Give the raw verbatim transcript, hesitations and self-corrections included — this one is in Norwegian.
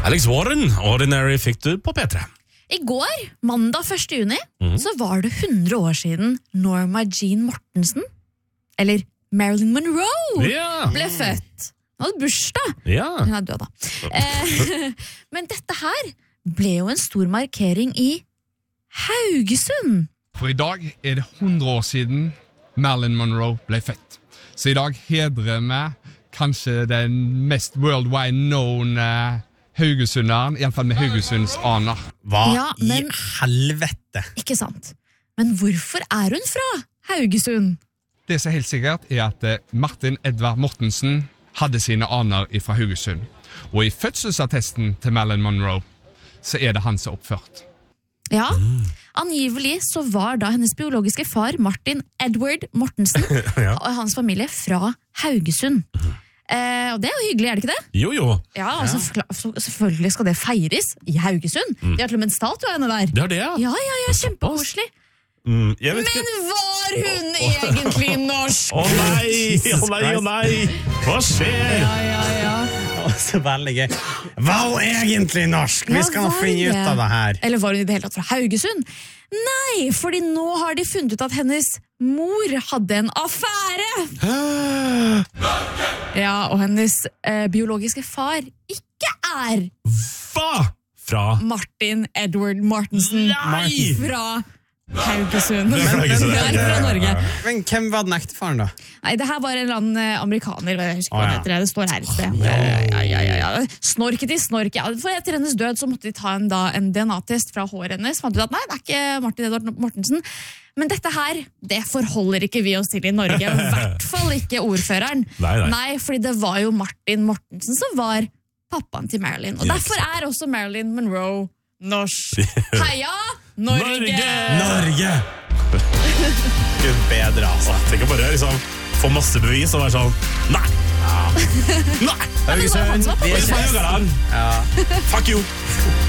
Alex Warren, Ordinary fikk du på P tre. I går, mandag første juni, mm. så var det hundre år siden Norma Jean Mortensen, eller Marilyn Monroe, ja. ble født. Hun hadde bursdag. Ja. Hun er død da. Eh, men dette her ble jo en stor markering i Haugesund. For i dag er det hundre år siden Marilyn Monroe ble født. Så i dag hedrer vi kanskje den mest worldwide known uh, Haugesunderen, i hvert fall med Haugesunds aner. Hva ja, men, i helvete? Ikke sant. Men hvorfor er hun fra Haugesund? Det som er helt sikkert er at uh, Martin Edvard Mortensen hadde sine aner fra Haugesund. Og i fødselsattesten til Marilyn Monroe så er det han som er oppført. Ja, angivelig så var da hennes biologiske far Martin Edward Mortensen ja. og hans familie fra Haugesund. Eh, og det er jo hyggelig, er det ikke det? Jo, jo. Ja, altså, ja. Selvfølgelig skal det feires i Haugesund. Mm. De har til og med en statue av henne der. Det er det, ja. Ja, ja, ja, kjempekoselig. Mm, Men ikke. Var hun egentlig norsk? Å nei, å nei, å nei. Hva skjer? Ja, ja, ja. Så veldig gøy. Var hun egentlig norsk? Vi skal nå finne ut av det her. Eller var hun i det hele tatt fra Haugesund? Nei, fordi nå har de funnet ut at hennes mor hadde en affære. Ja, og hennes eh, biologiske far ikke er Hva? Fra? Martin Edward Mortensen. Nei! Fra Haugesund. Men, men, men, fra Norge. Men hvem var den ektefaren da? Nei, det her var en eller annen amerikaner. Jeg husker oh, hva ja. det heter. Det står her i sted. Ja, ja, ja, ja. Snorket i snork. Ja, for etter hennes død så måtte de ta en, da, en D N A-test fra håret hennes. Fant ut at nei, det er ikke Martin Edvard Mortensen. Men dette her, det forholder ikke vi oss til i Norge. I hvert fall ikke ordføreren. Nei, nei. Nei, fordi det var jo Martin Mortensen som var pappaen til Marilyn. Og derfor er også Marilyn Monroe norsk. Heia Norge! Norge! Gud bedre, altså. Tenk å bare liksom få masse bevis og være sånn nei! Ja. Nei! Haugesund, vi er kjent. Ja. Fuck you!